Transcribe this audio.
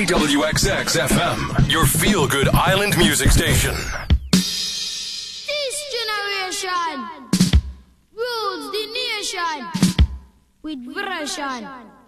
KWXX FM, your feel-good island music station. This generation rules the nation with version.